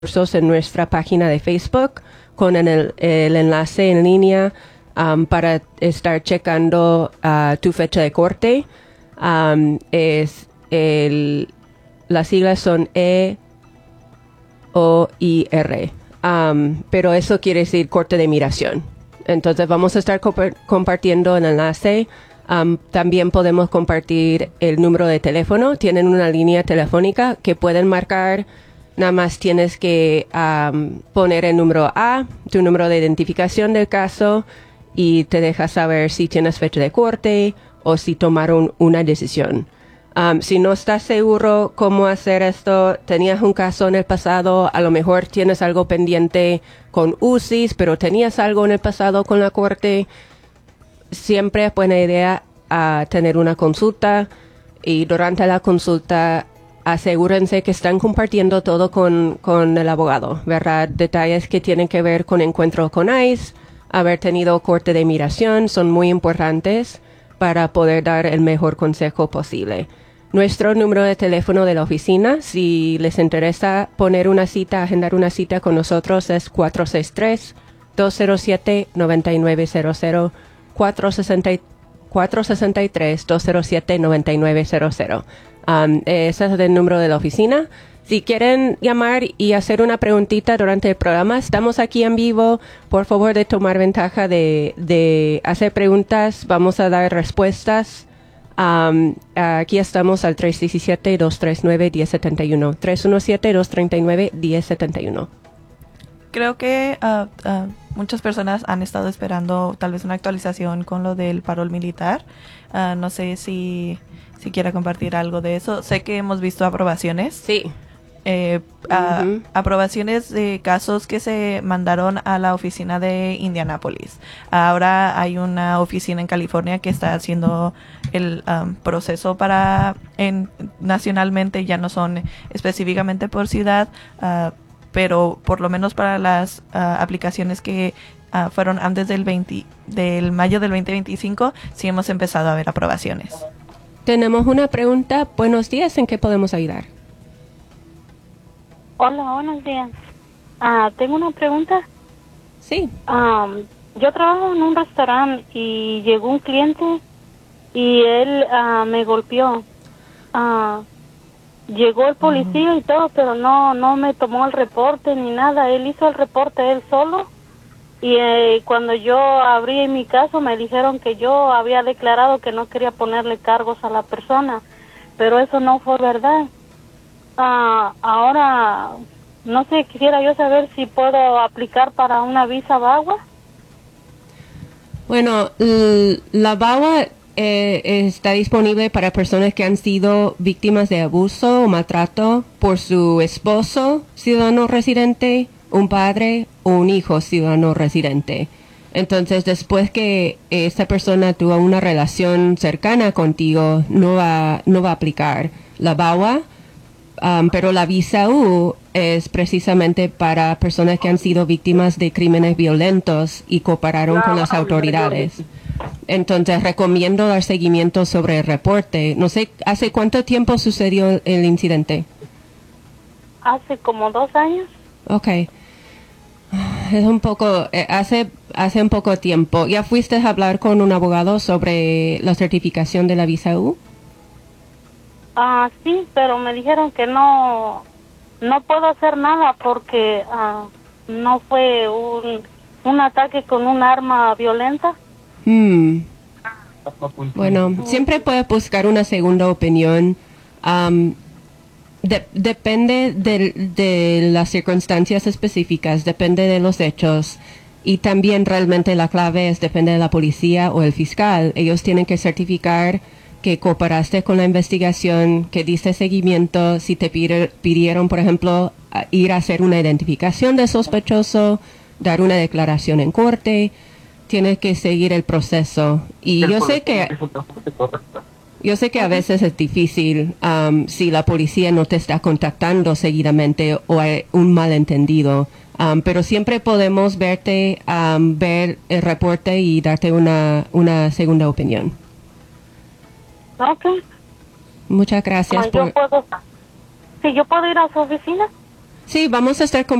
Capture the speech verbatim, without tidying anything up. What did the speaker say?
recursos en nuestra página de Facebook con el, el enlace en línea um, para estar checando uh, tu fecha de corte. Um, es el, las siglas son E O I R, um, pero eso quiere decir corte de migración. Entonces vamos a estar comp- compartiendo el enlace. Um, también podemos compartir el número de teléfono. Tienen una línea telefónica que pueden marcar. Nada más tienes que um, poner el número A, tu número de identificación del caso, y te deja saber si tienes fecha de corte o si tomaron una decisión. Um, si no estás seguro cómo hacer esto, tenías un caso en el pasado, a lo mejor tienes algo pendiente con U C I S, pero tenías algo en el pasado con la corte, siempre es buena idea uh, tener una consulta, y durante la consulta asegúrense que están compartiendo todo con, con el abogado, ¿verdad? Detalles que tienen que ver con encuentro con ICE, haber tenido corte de migración, son muy importantes para poder dar el mejor consejo posible. Nuestro número de teléfono de la oficina, si les interesa poner una cita, agendar una cita con nosotros, es cuatro seis tres, dos cero siete, nueve nueve cero cero, cuatro seis tres, dos cero siete, nueve nueve cero cero. Um, ese es el número de la oficina. Si quieren llamar y hacer una preguntita durante el programa, estamos aquí en vivo. Por favor, de tomar ventaja de, de hacer preguntas. Vamos a dar respuestas. Um, aquí estamos al tres uno siete, dos tres nueve, uno cero siete uno. tres uno siete, dos tres nueve, uno cero siete uno. Creo que uh, uh, muchas personas han estado esperando tal vez una actualización con lo del parol militar. Uh, no sé si, si quiera compartir algo de eso. Sé que hemos visto aprobaciones. Sí. Eh, uh, uh-huh. Aprobaciones de casos que se mandaron a la oficina de Indianápolis. Ahora hay una oficina en California que está haciendo el um, proceso para en, nacionalmente, ya no son específicamente por ciudad, uh, pero por lo menos para las uh, aplicaciones que uh, fueron antes del veinte, del mayo del veinte veinticinco, sí hemos empezado a ver aprobaciones. Tenemos una pregunta. Buenos días, ¿en qué podemos ayudar? Hola, buenos días. Uh, tengo una pregunta. Sí. Um, yo trabajo en un restaurante y llegó un cliente y él uh, me golpeó. Uh, llegó el policía uh-huh. y todo, pero no no me tomó el reporte ni nada. Él hizo el reporte él solo. Y eh, cuando yo abrí mi caso me dijeron que yo había declarado que no quería ponerle cargos a la persona, pero eso no fue verdad. Uh, ahora, no sé, quisiera yo saber si puedo aplicar para una visa V A W A. Bueno, la V A W A eh, está disponible para personas que han sido víctimas de abuso o maltrato por su esposo, ciudadano residente, un padre o un hijo ciudadano residente. Entonces, después que esa persona tuvo una relación cercana contigo, no va, no va a aplicar la V A W A. Um, pero la visa U es precisamente para personas que han sido víctimas de crímenes violentos y cooperaron con las autoridades. Entonces, recomiendo dar seguimiento sobre el reporte. No sé, ¿hace cuánto tiempo sucedió el incidente? Hace como dos años. Okay. Es un poco, eh, hace, hace un poco tiempo. ¿Ya fuiste a hablar con un abogado sobre la certificación de la visa U? Ah, uh, sí, pero me dijeron que no, no puedo hacer nada porque uh, no fue un, un ataque con un arma violenta. Hmm. Bueno, siempre puedes buscar una segunda opinión. Um, de, depende de, de las circunstancias específicas, depende de los hechos. Y también realmente la clave es depende de la policía o el fiscal. Ellos tienen que certificar que cooperaste con la investigación, que diste seguimiento, si te pidieron, por ejemplo, ir a hacer una identificación de sospechoso, dar una declaración en corte, tienes que seguir el proceso. Y yo sé que yo sé que a veces es difícil um, si la policía no te está contactando seguidamente o hay un malentendido, um, pero siempre podemos verte, um, ver el reporte y darte una, una segunda opinión. Okay. Muchas gracias. Ah, yo por... puedo, ¿sí, yo puedo ir a su oficina? Sí, vamos a estar